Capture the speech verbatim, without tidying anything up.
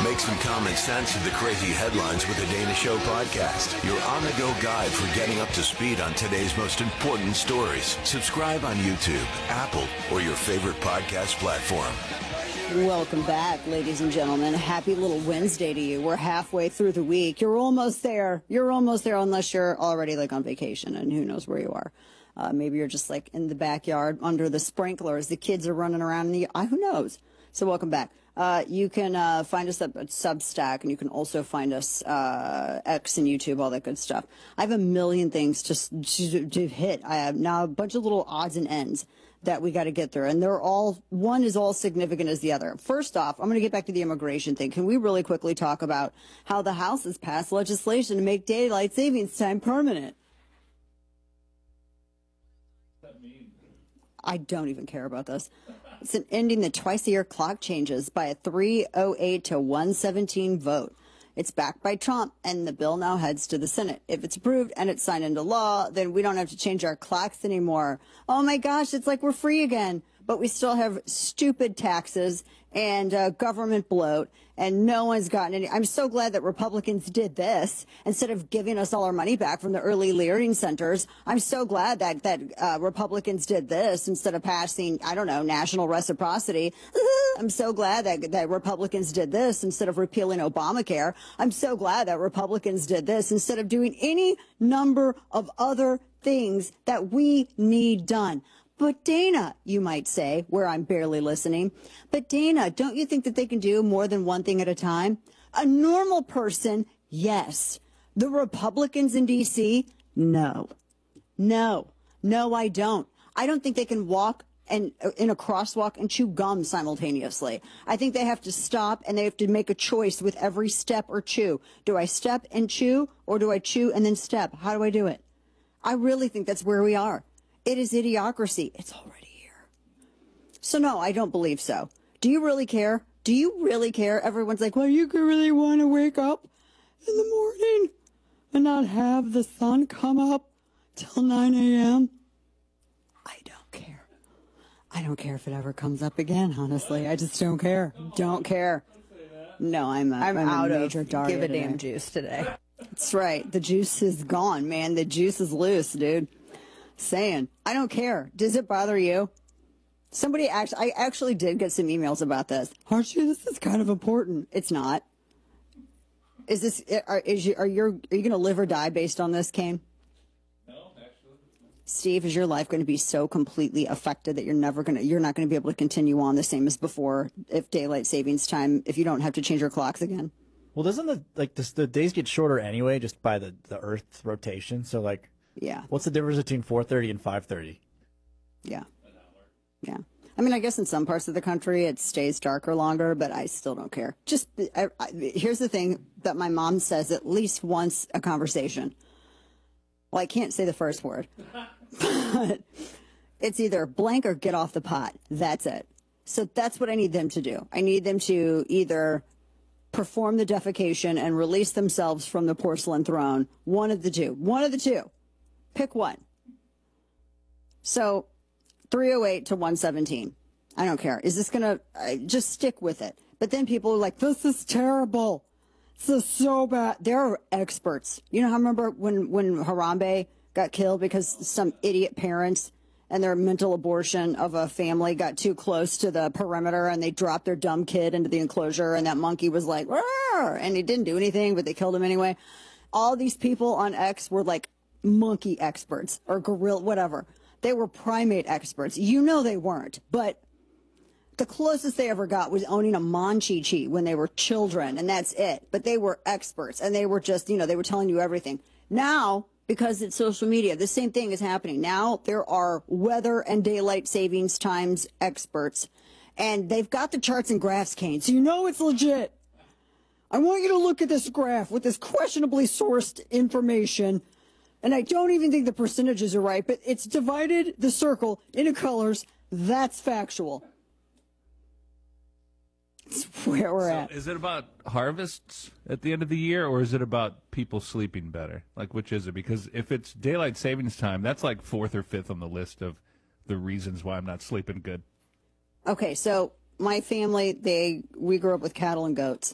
Make some common sense of the crazy headlines with the Dana Show podcast. Your on-the-go guide for getting up to speed on today's most important stories. Subscribe on YouTube, Apple, or your favorite podcast platform. Welcome back, ladies and gentlemen. Happy little Wednesday to you. We're halfway through the week. You're almost there. You're almost there unless you're already like on vacation and who knows where you are. Uh, maybe you're just like in the backyard under the sprinklers. The kids are running around in the, uh, who knows? So welcome back. Uh, you can uh, find us up at Substack, and you can also find us uh, X and YouTube, all that good stuff. I have a million things to, to, to hit. I have now a bunch of little odds and ends that we got to get through, and they're all, one is all significant as the other. First off, I'm going to get back to the immigration thing. Can we really quickly talk about how the House has passed legislation to make daylight savings time permanent? What does that mean? I don't even care about this. It's an ending the twice-a-year clock changes by a three oh eight to one seventeen vote. It's backed by Trump, and the bill now heads to the Senate. If it's approved and it's signed into law, then we don't have to change our clocks anymore. Oh, my gosh, it's like we're free again. But we still have stupid taxes and uh, government bloat, and no one's gotten any. I'm so glad that Republicans did this instead of giving us all our money back from the early learning centers. I'm so glad that that uh, Republicans did this instead of passing, I don't know, national reciprocity. I'm so glad that that Republicans did this instead of repealing Obamacare. I'm so glad that Republicans did this instead of doing any number of other things that we need done. But Dana, you might say, where I'm barely listening, but Dana, don't you think that they can do more than one thing at a time? A normal person, yes. The Republicans in D C, no. No. No, I don't. I don't think they can walk and in a crosswalk and chew gum simultaneously. I think they have to stop and they have to make a choice with every step or chew. Do I step and chew, or do I chew and then step? How do I do it? I really think that's where we are. It is idiocracy. It's already here. So no, I don't believe so. Do you really care? Do you really care? Everyone's like, well, you really want to wake up in the morning and not have the sun come up till nine a.m.? I don't care. I don't care if it ever comes up again, honestly. I just don't care. Don't care. No, I'm a, I'm, I'm out a major of Daria give a today. damn juice today. That's right. The juice is gone, man. The juice is loose, dude. Saying, I don't care. Does it bother you? Somebody actually, I actually did get some emails about this. Archie, this is kind of important. It's not. Is this, are, is you, are you, are you going to live or die based on this, Kane? No, actually. Steve, is your life going to be so completely affected that you're never going to, you're not going to be able to continue on the same as before if daylight savings time, if you don't have to change your clocks again? Well, doesn't the, like, this, the days get shorter anyway just by the, the Earth's rotation? So, like, yeah. What's the difference between four thirty and five thirty? Yeah. Yeah. I mean, I guess in some parts of the country it stays darker longer, but I still don't care. Just I, I, here's the thing that my mom says at least once a conversation. Well, I can't say the first word, but it's either blank or get off the pot. That's it. So that's what I need them to do. I need them to either perform the defecation and release themselves from the porcelain throne. One of the two. One of the two. Pick one. So three oh eight to one seventeen. I don't care. Is this going to uh, just stick with it? But then people are like, this is terrible. This is so bad. There are experts. You know, I remember when, when Harambe got killed because some idiot parents and their mental abortion of a family got too close to the perimeter and they dropped their dumb kid into the enclosure and that monkey was like, "Rawr!" And he didn't do anything, but they killed him anyway. All these people on X were like monkey experts or gorilla, whatever. They were primate experts. You know they weren't, but the closest they ever got was owning a Monchichi when they were children, and that's it. But they were experts, and they were just, you know, they were telling you everything. Now, because it's social media, the same thing is happening. Now there are weather and daylight savings times experts, and they've got the charts and graphs, Kane, so you know it's legit. I want you to look at this graph with this questionably sourced information. And I don't even think the percentages are right, but it's divided the circle into colors. That's factual. It's where we're So at. is it about harvests at the end of the year, or is it about people sleeping better? Like, which is it? Because if it's daylight savings time, that's like fourth or fifth on the list of the reasons why I'm not sleeping good. Okay, so my family, they we grew up with cattle and goats.